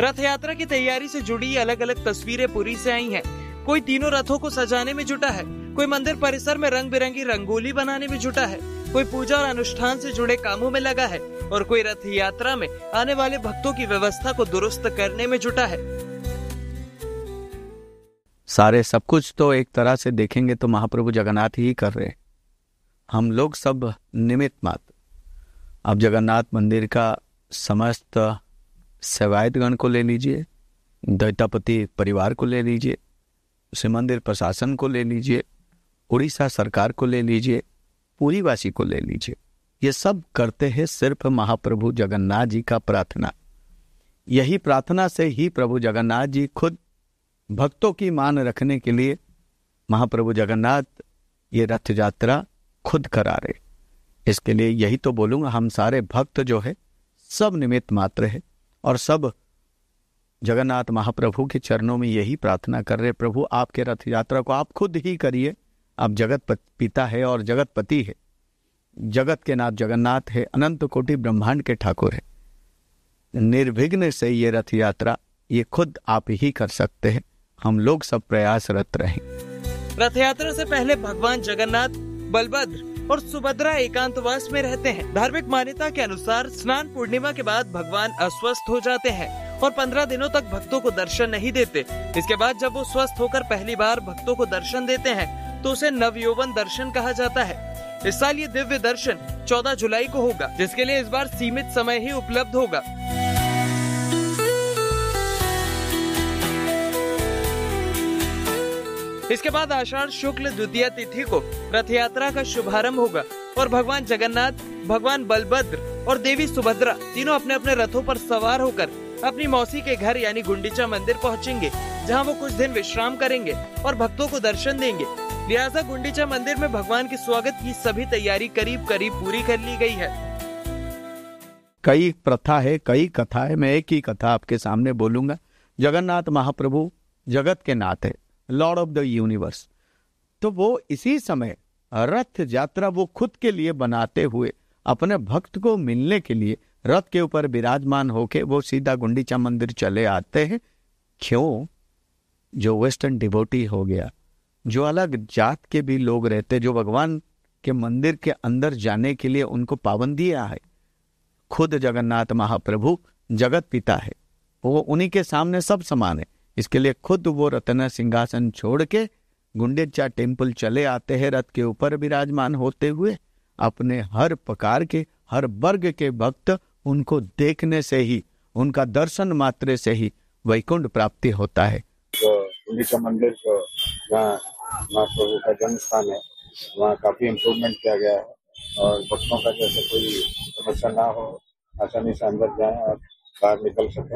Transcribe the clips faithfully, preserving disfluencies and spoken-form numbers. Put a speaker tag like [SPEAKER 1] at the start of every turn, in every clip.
[SPEAKER 1] रथ यात्रा की तैयारी से जुड़ी अलग अलग तस्वीरें पुरी से आई हैं। कोई तीनों रथों को सजाने में जुटा है, कोई मंदिर परिसर में रंग बिरंगी रंगोली बनाने में जुटा है, कोई पूजा और अनुष्ठान से जुड़े कामों में लगा है और कोई रथ यात्रा में आने वाले भक्तों की व्यवस्था को दुरुस्त करने में जुटा है।
[SPEAKER 2] सारे सब कुछ तो एक तरह से देखेंगे तो महाप्रभु जगन्नाथ ही कर रहे हैं, हम लोग सब निमित्त मात्र। अब जगन्नाथ मंदिर का समस्त सेवायतगण को ले लीजिए, दैतापति परिवार को ले लीजिए, उसे मंदिर प्रशासन को ले लीजिए, उड़ीसा सरकार को ले लीजिए, पुरीवासी को ले लीजिए, ये सब करते हैं सिर्फ महाप्रभु जगन्नाथ जी का प्रार्थना। यही प्रार्थना से ही प्रभु जगन्नाथ जी खुद भक्तों की मान रखने के लिए महाप्रभु जगन्नाथ ये रथ यात्रा खुद करा रहे। इसके लिए यही तो बोलूंगा, हम सारे भक्त जो है सब निमित्त मात्र है और सब जगन्नाथ महाप्रभु के चरणों में यही प्रार्थना कर रहे, प्रभु आपके रथ यात्रा को आप खुद ही करिए। आप जगत पिता है और जगतपति है, जगत के नाथ जगन्नाथ है, अनंत कोटि ब्रह्मांड के ठाकुर है। निर्विघ्न से ये रथ यात्रा ये खुद आप ही कर सकते हैं, हम लोग सब प्रयासरत रहें।
[SPEAKER 1] रथ यात्रा से पहले भगवान जगन्नाथ, बलभद्र और सुभद्रा एकांतवास में रहते हैं। धार्मिक मान्यता के अनुसार स्नान पूर्णिमा के बाद भगवान अस्वस्थ हो जाते हैं और पंद्रह दिनों तक भक्तों को दर्शन नहीं देते। इसके बाद जब वो स्वस्थ होकर पहली बार भक्तों को दर्शन देते हैं तो उसे नवयौवन दर्शन कहा जाता है। इस साल ये दिव्य दर्शन चौदह जुलाई को होगा, जिसके लिए इस बार सीमित समय ही उपलब्ध होगा। इसके बाद आषाढ़ शुक्ल द्वितीय तिथि को रथ यात्रा का शुभारंभ होगा और भगवान जगन्नाथ, भगवान बलभद्र और देवी सुभद्रा तीनों अपने अपने रथों पर सवार होकर अपनी मौसी के घर यानी गुंडीचा मंदिर पहुंचेंगे, जहां वो कुछ दिन विश्राम करेंगे और भक्तों को दर्शन देंगे। लिहाजा गुंडीचा मंदिर में भगवान के स्वागत की सभी तैयारी करीब करीब पूरी कर ली गई है।
[SPEAKER 2] कई प्रथा है, कई कथा है, मैं एक ही कथा आपके सामने बोलूंगा। जगन्नाथ महाप्रभु जगत के नाथ है, लॉर्ड ऑफ द यूनिवर्स। तो वो इसी समय रथ यात्रा वो खुद के लिए बनाते हुए अपने भक्त को मिलने के लिए रथ के ऊपर विराजमान होके वो सीधा गुंडीचा मंदिर चले आते हैं। क्यों? जो वेस्टर्न डिवोटी हो गया, जो अलग जात के भी लोग रहते, जो भगवान के मंदिर के अंदर जाने के लिए उनको पाबंदियां है, खुद जगन्नाथ महाप्रभु जगत पिता है, वो उन्हीं के सामने सब समान है। इसके लिए खुद वो रत्न सिंहासन छोड़ के गुंडीचा टेम्पल चले आते हैं, रथ के ऊपर विराजमान होते हुए। अपने हर प्रकार के, हर वर्ग के भक्त उनको देखने से ही, उनका दर्शन मात्र से ही वैकुंठ प्राप्ति होता है।
[SPEAKER 3] तो गुंडीचा मंदिर को जहाँ महाप्रभु का जन्म स्थान है, वहाँ काफी इम्प्रूवमेंट किया गया है और भक्तों का जैसे कोई समस्या ना हो, आसानी से अंदर जाएं और बाहर निकल सकें।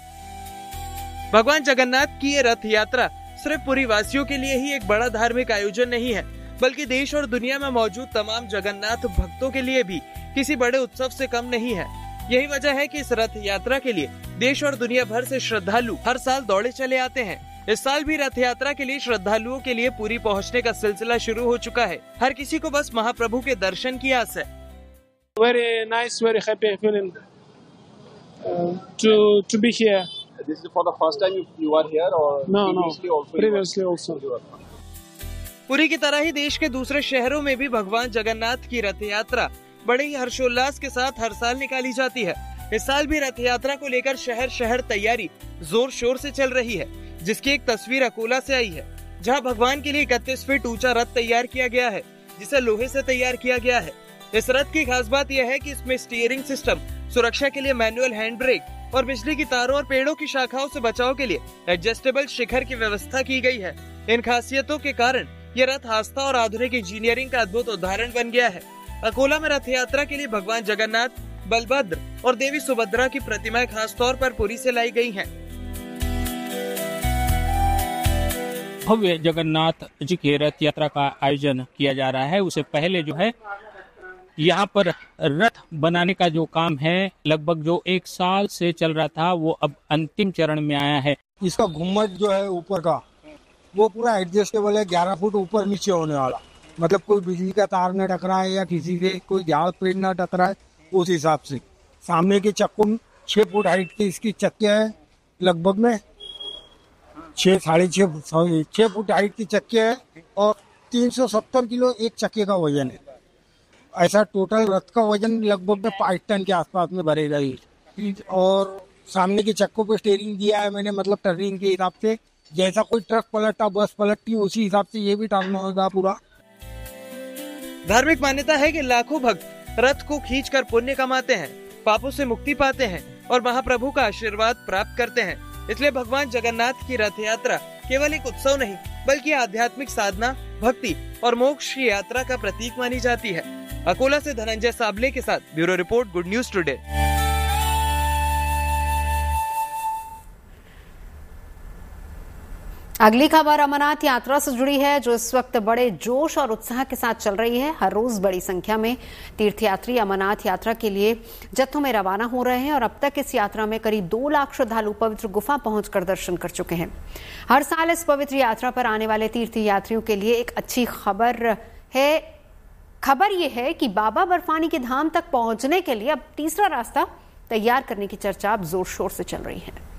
[SPEAKER 1] भगवान जगन्नाथ की ये रथ यात्रा सिर्फ पुरी वासियों के लिए ही एक बड़ा धार्मिक आयोजन नहीं है, बल्कि देश और दुनिया में मौजूद तमाम जगन्नाथ भक्तों के लिए भी किसी बड़े उत्सव से कम नहीं है। यही वजह है कि इस रथ यात्रा के लिए देश और दुनिया भर से श्रद्धालु हर साल दौड़े चले आते हैं। इस साल भी रथ यात्रा के लिए श्रद्धालुओं के लिए पुरी पहुंचने का सिलसिला शुरू हो चुका है। हर किसी को बस महाप्रभु के दर्शन की आस है।
[SPEAKER 4] Very nice, very happy feeling uh, to to be here.
[SPEAKER 5] This is for the first time you, you are here or
[SPEAKER 4] no
[SPEAKER 5] previously
[SPEAKER 4] no
[SPEAKER 5] also
[SPEAKER 4] previously also.
[SPEAKER 1] Puri की तरह ही देश के दूसरे शहरों में भी भगवान जगन्नाथ की रथ यात्रा बड़े ही हर्षोल्लास के साथ हर साल निकाली जाती है। इस साल भी रथ यात्रा को लेकर शहर शहर तैयारी जोर शोर से चल रही है, जिसकी एक तस्वीर अकोला से आई है, जहां भगवान के लिए इकतीस फीट ऊंचा रथ तैयार किया गया है, जिसे लोहे से तैयार किया गया है। इस रथ की खास बात यह है कि इसमें स्टीयरिंग सिस्टम, सुरक्षा के लिए मैनुअल हैंड ब्रेक और बिजली की तारों और पेड़ों की शाखाओं से बचाव के लिए एडजस्टेबल शिखर की व्यवस्था की गई है। इन खासियतों के कारण ये रथ आस्था और आधुनिक इंजीनियरिंग का अद्भुत उदाहरण बन गया है। अकोला में रथ यात्रा के लिए भगवान जगन्नाथ, बलभद्र और देवी सुभद्रा की प्रतिमाएं खास तौर पर पुरी से लाई गई हैं।
[SPEAKER 6] भव्य जगन्नाथ जी की रथ यात्रा का आयोजन किया जा रहा है। उससे पहले जो है यहाँ पर रथ बनाने का जो काम है लगभग जो एक साल से चल रहा था, वो अब अंतिम चरण में आया है।
[SPEAKER 7] इसका घुम्मट जो है ऊपर का वो पूरा एडजस्टेबल है, ग्यारह फुट ऊपर नीचे होने वाला, मतलब कोई बिजली का तार न टकराए या किसी के कोई झाड़ पेड़ न टकराए, उस हिसाब से। सामने के चक्कों छह फुट हाइट की इसकी चक्के हैं लगभग में छः साढ़े छः सॉरी छः फुट हाइट की चक्के है और तीन सौ सत्तर किलो एक चक्के का वजन है। ऐसा टोटल रथ का वजन लगभग में पाँच टन के आसपास में भरेगा ये। और सामने के चक्कों पे स्टीयरिंग दिया है मैंने, मतलब टर्निंग के हिसाब से, जैसा कोई ट्रक पलटता बस पलटती उसी हिसाब से ये भी टर्न होगा पूरा।
[SPEAKER 1] धार्मिक मान्यता है कि लाखों भक्त रथ को खींचकर पुण्य कमाते हैं, पापों से मुक्ति पाते हैं और महाप्रभु का आशीर्वाद प्राप्त करते हैं। इसलिए भगवान जगन्नाथ की रथ यात्रा केवल एक उत्सव नहीं बल्कि आध्यात्मिक साधना, भक्ति और मोक्ष की यात्रा का प्रतीक मानी जाती है। अकोला से धनंजय साबले के साथ bureau report, good news today.
[SPEAKER 8] अगली खबर अमरनाथ यात्रा से जुड़ी है, जो इस वक्त बड़े जोश और उत्साह के साथ चल रही है। हर रोज बड़ी संख्या में तीर्थयात्री अमरनाथ यात्रा के लिए जत्थों में रवाना हो रहे हैं और अब तक इस यात्रा में करीब दो लाख श्रद्धालु पवित्र गुफा पहुंचकर दर्शन कर चुके हैं। हर साल इस पवित्र यात्रा पर आने वाले तीर्थयात्रियों के लिए एक अच्छी खबर है। खबर यह है कि बाबा बर्फानी के धाम तक पहुंचने के लिए अब तीसरा रास्ता तैयार करने की चर्चा अब जोर शोर से चल रही है।